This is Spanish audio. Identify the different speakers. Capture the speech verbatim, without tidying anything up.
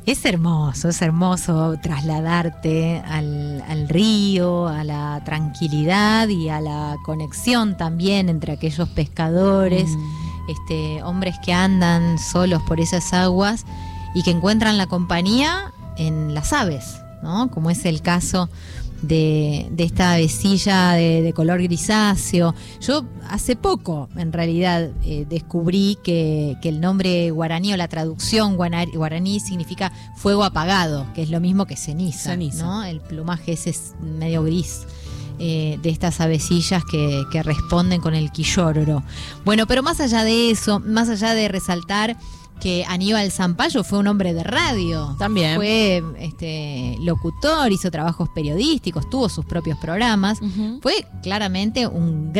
Speaker 1: Es hermoso, es hermoso trasladarte al, al río, a la tranquilidad y a la conexión también entre aquellos pescadores, mm. este, hombres que andan solos por esas aguas y que encuentran la compañía en las aves, ¿no? Como es el caso de, de esta avecilla de, de color grisáceo. Yo hace poco, en realidad, eh, descubrí que, que el nombre guaraní o la traducción guaraní, guaraní significa fuego apagado, que es lo mismo que ceniza, ceniza. ¿no? El plumaje ese es medio gris. Eh, de estas avecillas que, que responden con el quillóroro. Bueno, pero más allá de eso, más allá de resaltar que Aníbal Zampayo fue un hombre de radio.
Speaker 2: También.
Speaker 1: Fue este, locutor, hizo trabajos periodísticos, tuvo sus propios programas. Uh-huh. Fue claramente un